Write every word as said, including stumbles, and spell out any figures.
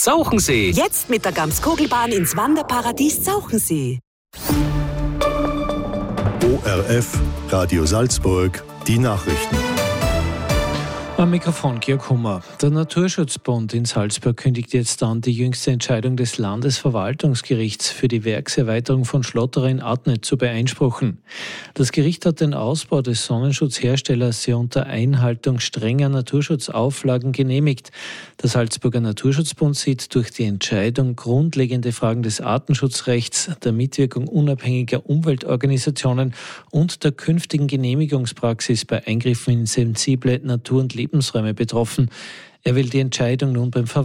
Zauchensee. Jetzt mit der Gamskugelbahn ins Wanderparadies Zauchensee. O R F, Radio Salzburg, die Nachrichten. Am Mikrofon Georg Hummer. Der Naturschutzbund in Salzburg kündigt jetzt an, die jüngste Entscheidung des Landesverwaltungsgerichts für die Werkserweiterung von Schlotterer in Adnet zu beeinspruchen. Das Gericht hat den Ausbau des Sonnenschutzherstellers ja unter Einhaltung strenger Naturschutzauflagen genehmigt. Der Salzburger Naturschutzbund sieht durch die Entscheidung grundlegende Fragen des Artenschutzrechts, der Mitwirkung unabhängiger Umweltorganisationen und der künftigen Genehmigungspraxis bei Eingriffen in sensible Natur- und Lebensräume betroffen. Er will die Entscheidung nun beim Verwaltungsgericht